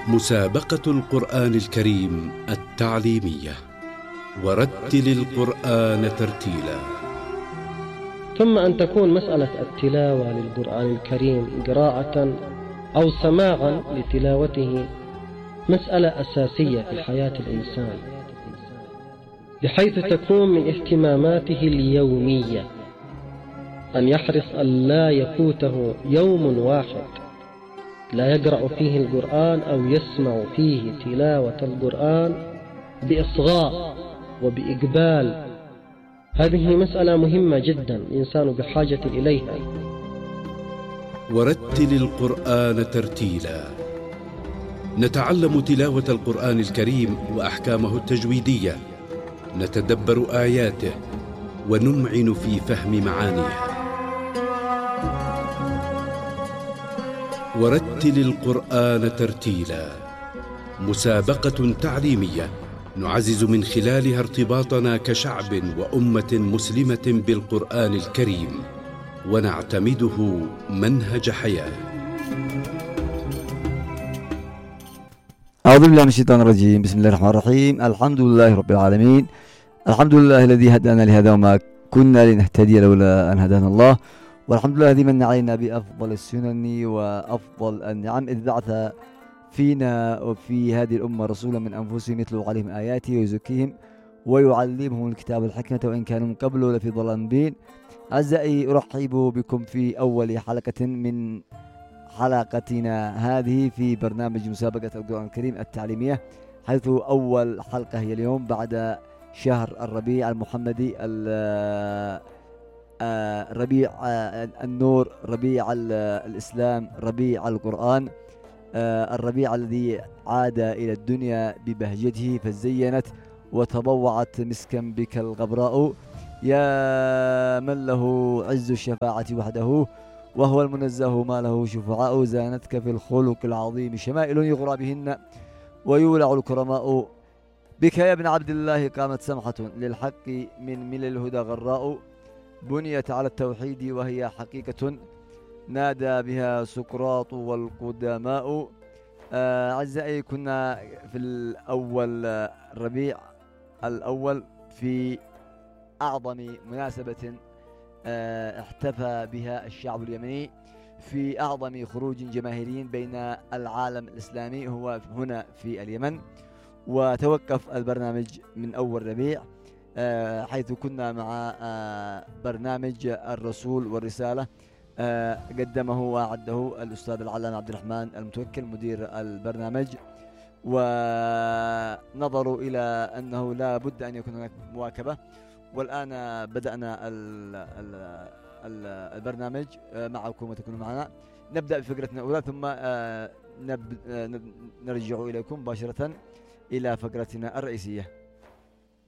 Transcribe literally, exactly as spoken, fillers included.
مسابقة القرآن الكريم التعليمية، ورتل القرآن ترتيلا. ثم أن تكون مسألة التلاوة للقرآن الكريم قراءة أو سماعا لتلاوته مسألة أساسية في حياة الإنسان، بحيث تكون من اهتماماته اليومية أن يحرص أن لا يفوته يوم واحد لا يقرأ فيه القرآن أو يسمع فيه تلاوة القرآن بإصغاء وبإقبال. هذه مسألة مهمة جدا الإنسان بحاجة إليها. ورتل القرآن ترتيلا. نتعلم تلاوة القرآن الكريم وأحكامه التجويدية، نتدبر آياته ونمعن في فهم معانيه. ورتل القرآن ترتيلا، مسابقة تعليمية نعزز من خلالها ارتباطنا كشعب وأمة مسلمة بالقرآن الكريم، ونعتمده منهج حياة. أعوذ بالله من الشيطان الرجيم. بسم الله الرحمن الرحيم. الحمد لله رب العالمين، الحمد لله الذي هدانا لهذا وما كنا لنهتدي لولا أن هدانا الله، والحمد لله الذي من علينا بأفضل السنن وأفضل النعم، إذ بعث فينا وفي هذه الأمة رسولا من أنفسهم يتلو عليهم آياته ويزكيهم ويعلمهم الكتاب والحكمة وإن كانوا من قبل لفي ضلال مبين. أعزائي، أرحب بكم في أول حلقة من حلقتنا هذه في برنامج مسابقة القرآن الكريم التعليمية، حيث أول حلقة هي اليوم بعد شهر الربيع المحمدي، ربيع النور، ربيع الإسلام، ربيع القرآن، الربيع الذي عاد إلى الدنيا ببهجته فزينت وتضوعت مسكا بك الغبراء، يا من له عز الشفاعة وحده وهو المنزه ما له شفعاء، زانتك في الخلق العظيم شمائل يغرى بهن ويولع الكرماء، بك يا ابن عبد الله قامت سمحة للحق من ملل الهدى غراء، بنيت على التوحيد وهي حقيقة نادى بها سقراط والقدماء. أعزائي، كنا في الأول ربيع الأول في أعظم مناسبة احتفى بها الشعب اليمني، في أعظم خروج جماهيري بين العالم الإسلامي هو هنا في اليمن، وتوقف البرنامج من أول ربيع حيث كنا مع برنامج الرسول والرسالة، قدمه وأعده الأستاذ العلامة عبد الرحمن المتوكل مدير البرنامج، ونظروا إلى أنه لا بد أن يكون هناك مواكبة. والآن بدأنا ال ال ال البرنامج معكم وتكونوا معنا. نبدأ بفقرتنا الأولى، ثم نرجع إليكم مباشرة إلى فقرتنا الرئيسية.